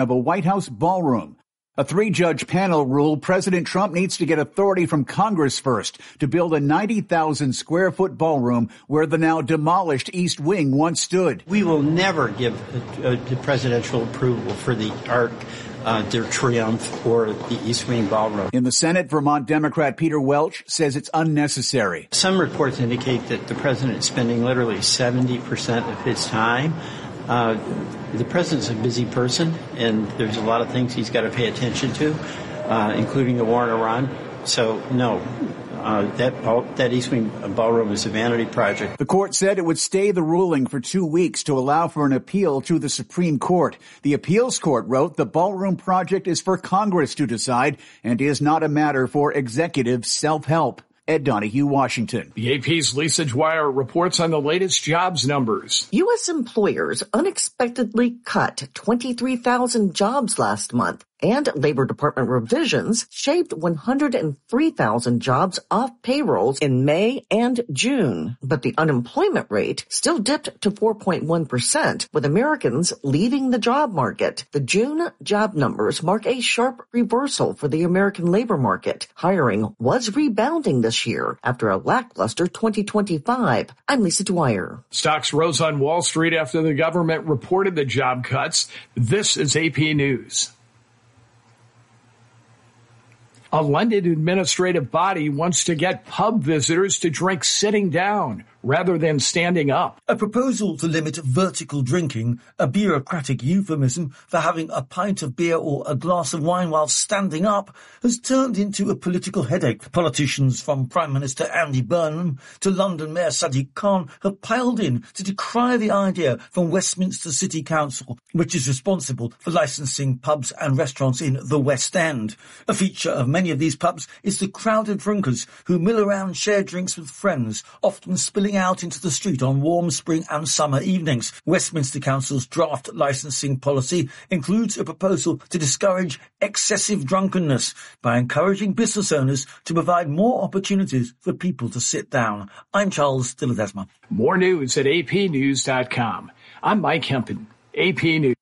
of a White House ballroom. A 3-judge panel ruled President Trump needs to get authority from Congress first to build a 90,000-square-foot ballroom where the now demolished East Wing once stood. We will never give the presidential approval for the Arc de Triomphe or the East Wing ballroom. In the Senate, Vermont Democrat Peter Welch says it's unnecessary. Some reports indicate that the president is spending literally 70% of his time. The president's a busy person, and there's a lot of things he's got to pay attention to, including the war in Iran. So, no, that East Wing ballroom is a vanity project. The court said it would stay the ruling for 2 weeks to allow for an appeal to the Supreme Court. The appeals court wrote the ballroom project is for Congress to decide and is not a matter for executive self-help. Ed Donahue, Washington. The AP's Lisa Dwyer reports on the latest jobs numbers. U.S. employers unexpectedly cut 23,000 jobs last month, and Labor Department revisions shaved 103,000 jobs off payrolls in May and June. But the unemployment rate still dipped to 4.1%, with Americans leaving the job market. The June job numbers mark a sharp reversal for the American labor market. Hiring was rebounding this year after a lackluster 2025. I'm Lisa Dwyer. Stocks rose on Wall Street after the government reported the job cuts. This is AP News. A London administrative body wants to get pub visitors to drink sitting down rather than standing up. A proposal to limit vertical drinking, a bureaucratic euphemism for having a pint of beer or a glass of wine while standing up, has turned into a political headache. Politicians from Prime Minister Andy Burnham to London Mayor Sadiq Khan have piled in to decry the idea from Westminster City Council, which is responsible for licensing pubs and restaurants in the West End. A feature of many of these pubs is the crowded drinkers who mill around, share drinks with friends, often spilling out into the street on warm spring and summer evenings. Westminster Council's draft licensing policy includes a proposal to discourage excessive drunkenness by encouraging business owners to provide more opportunities for people to sit down. I'm Charles Dilladesma. More news at apnews.com. I'm Mike Hempen, AP News.